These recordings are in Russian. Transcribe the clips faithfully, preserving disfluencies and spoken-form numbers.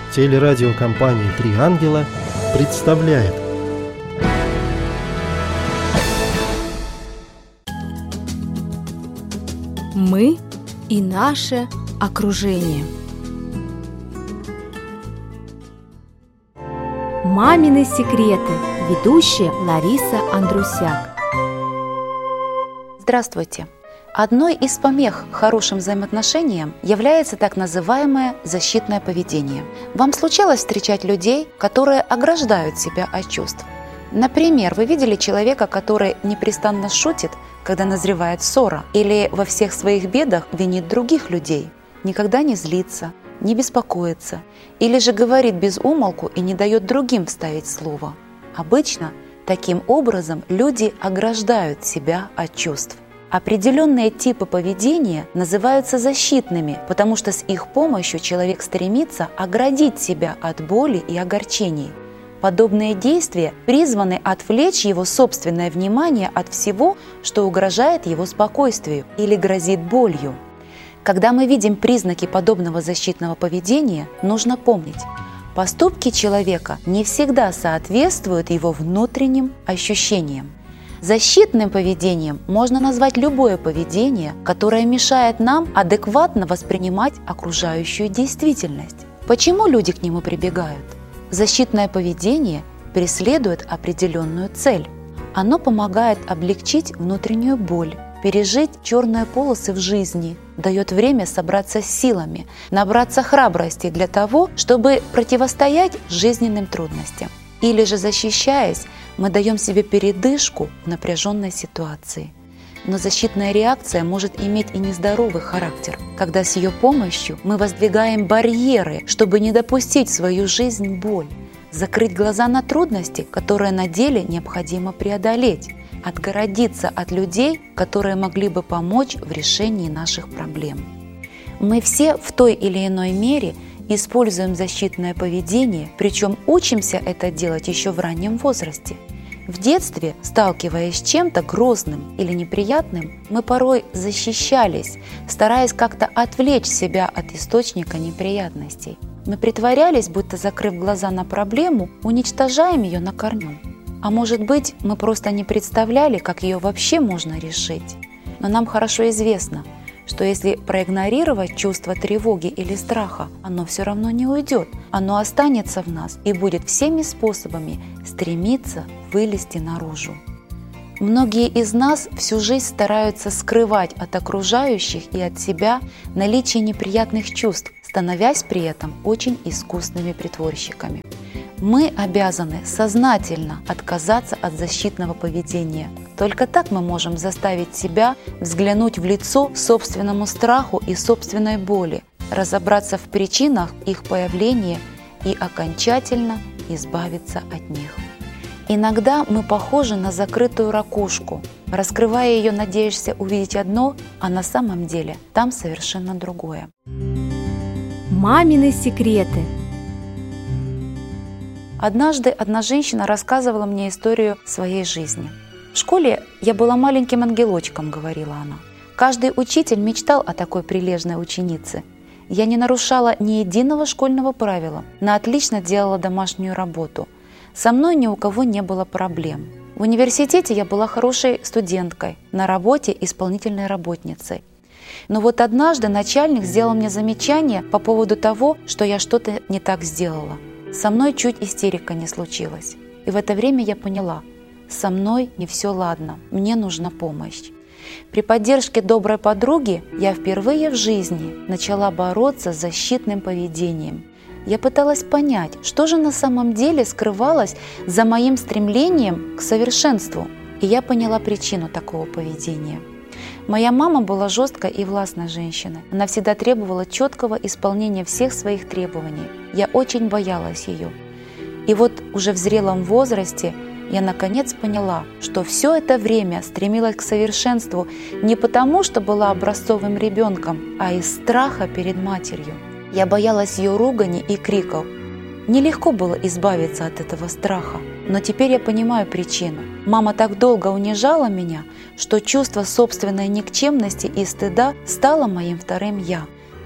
Телерадиокомпания «Три ангела» представляет. Мы и наше окружение. Мамины секреты. Ведущая Лариса Андрусяк. Здравствуйте! Одной из помех хорошим взаимоотношениям является так называемое защитное поведение. Вам случалось встречать людей, которые ограждают себя от чувств? Например, вы видели человека, который непрестанно шутит, когда назревает ссора, или во всех своих бедах винит других людей, никогда не злится, не беспокоится, или же говорит без умолку и не дает другим вставить слово. Обычно таким образом люди ограждают себя от чувств. Определенные типы поведения называются защитными, потому что с их помощью человек стремится оградить себя от боли и огорчений. Подобные действия призваны отвлечь его собственное внимание от всего, что угрожает его спокойствию или грозит болью. Когда мы видим признаки подобного защитного поведения, нужно помнить, поступки человека не всегда соответствуют его внутренним ощущениям. Защитным поведением можно назвать любое поведение, которое мешает нам адекватно воспринимать окружающую действительность. Почему люди к нему прибегают? Защитное поведение преследует определенную цель. Оно помогает облегчить внутреннюю боль, пережить черные полосы в жизни, дает время собраться с силами, набраться храбрости для того, чтобы противостоять жизненным трудностям. Или же, защищаясь, мы даем себе передышку в напряженной ситуации. Но защитная реакция может иметь и нездоровый характер, когда с ее помощью мы воздвигаем барьеры, чтобы не допустить в свою жизнь боль, закрыть глаза на трудности, которые на деле необходимо преодолеть, отгородиться от людей, которые могли бы помочь в решении наших проблем. Мы все в той или иной мере используем защитное поведение, причем учимся это делать еще в раннем возрасте. В детстве, сталкиваясь с чем-то грозным или неприятным, мы порой защищались, стараясь как-то отвлечь себя от источника неприятностей. Мы притворялись, будто, закрыв глаза на проблему, уничтожаем ее на корню. А может быть, мы просто не представляли, как ее вообще можно решить. Но нам хорошо известно, что если проигнорировать чувство тревоги или страха, оно все равно не уйдет, оно останется в нас и будет всеми способами стремиться вылезти наружу. Многие из нас всю жизнь стараются скрывать от окружающих и от себя наличие неприятных чувств, становясь при этом очень искусными притворщиками. Мы обязаны сознательно отказаться от защитного поведения. Только так мы можем заставить себя взглянуть в лицо собственному страху и собственной боли, разобраться в причинах их появления и окончательно избавиться от них. Иногда мы похожи на закрытую ракушку. Раскрывая ее, надеешься увидеть одно, а на самом деле там совершенно другое. Мамины секреты. Однажды одна женщина рассказывала мне историю своей жизни. «В школе я была маленьким ангелочком», — говорила она. «Каждый учитель мечтал о такой прилежной ученице. Я не нарушала ни единого школьного правила, но отлично делала домашнюю работу. Со мной ни у кого не было проблем. В университете я была хорошей студенткой, на работе исполнительной работницей. Но вот однажды начальник сделал мне замечание по поводу того, что я что-то не так сделала. Со мной чуть истерика не случилась. И в это время я поняла, со мной не все ладно, мне нужна помощь. При поддержке доброй подруги я впервые в жизни начала бороться с защитным поведением. Я пыталась понять, что же на самом деле скрывалось за моим стремлением к совершенству. И я поняла причину такого поведения. Моя мама была жесткой и властной женщиной. Она всегда требовала четкого исполнения всех своих требований. Я очень боялась ее. И вот уже в зрелом возрасте я наконец поняла, что все это время стремилась к совершенству не потому, что была образцовым ребенком, а из страха перед матерью. Я боялась ее ругани и криков. Нелегко было избавиться от этого страха, но теперь я понимаю причину. Мама так долго унижала меня, что чувство собственной никчемности и стыда стало моим вторым «я».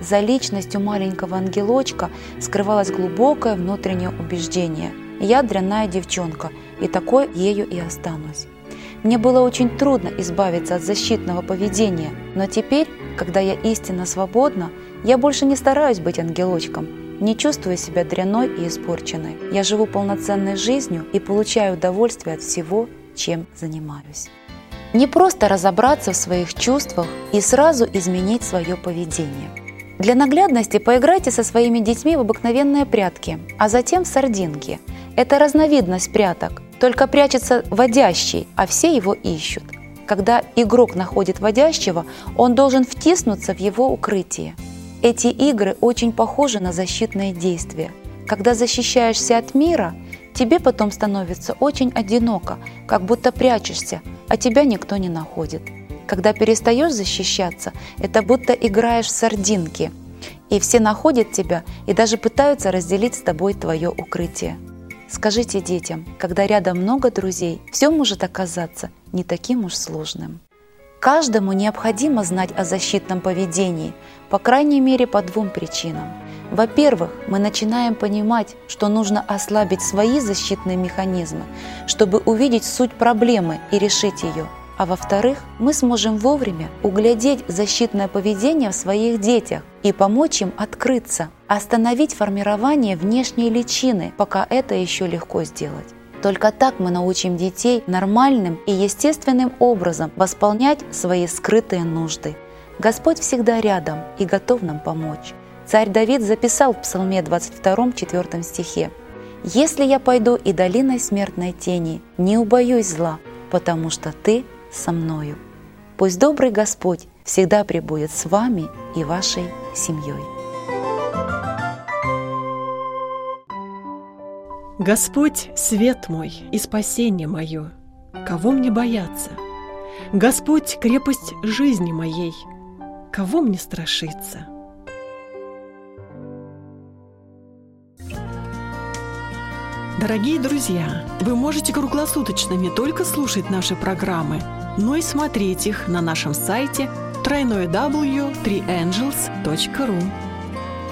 за личностью маленького ангелочка скрывалось глубокое внутреннее убеждение: «Я дрянная девчонка, и такой ею и останусь». Мне было очень трудно избавиться от защитного поведения, но теперь, когда я истинно свободна, я больше не стараюсь быть ангелочком, не чувствую себя дрянной и испорченной. Я живу полноценной жизнью и получаю удовольствие от всего, чем занимаюсь. Не просто разобраться в своих чувствах и сразу изменить свое поведение. Для наглядности поиграйте со своими детьми в обыкновенные прятки, а затем в сардинки. Это разновидность пряток, только прячется водящий, а все его ищут. Когда игрок находит водящего, он должен втиснуться в его укрытие. Эти игры очень похожи на защитные действия. Когда защищаешься от мира, тебе потом становится очень одиноко, как будто прячешься, а тебя никто не находит. Когда перестаешь защищаться, это будто играешь в сардинки, и все находят тебя и даже пытаются разделить с тобой твое укрытие. Скажите детям, когда рядом много друзей, все может оказаться не таким уж сложным. Каждому необходимо знать о защитном поведении, по крайней мере по двум причинам. Во-первых, мы начинаем понимать, что нужно ослабить свои защитные механизмы, чтобы увидеть суть проблемы и решить ее. А во-вторых, мы сможем вовремя углядеть защитное поведение в своих детях и помочь им открыться, остановить формирование внешней личины, пока это еще легко сделать. Только так мы научим детей нормальным и естественным образом восполнять свои скрытые нужды. Господь всегда рядом и готов нам помочь. Царь Давид записал в Псалме двадцать втором, четвёртом стихе: «Если я пойду и долиной смертной тени, не убоюсь зла, потому что Ты со мною». Пусть добрый Господь всегда пребудет с вами и вашей семьей. Господь – свет мой и спасение мое, кого мне бояться? Господь – крепость жизни моей, кого мне страшиться? Дорогие друзья, вы можете круглосуточно не только слушать наши программы, но и смотреть их на нашем сайте дабл ю дабл ю дабл ю точка три энджелс точка ру.